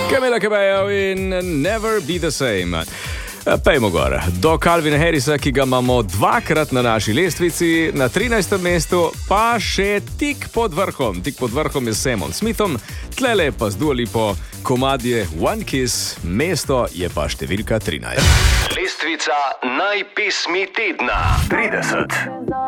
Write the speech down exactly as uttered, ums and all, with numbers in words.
Camila Cabello in Never Be The Same. Pejmo gor, do Calvina Harrisa, ki ga imamo dvakrat na naši lestvici, na trinajstem mestu, pa še tik pod vrhom. Tik pod vrhom je Samom Smithom, tlele pa z Dua Lipo komadje One Kiss, mesto je pa številka trinajst. Lestvica najpesmi tedna. trideset.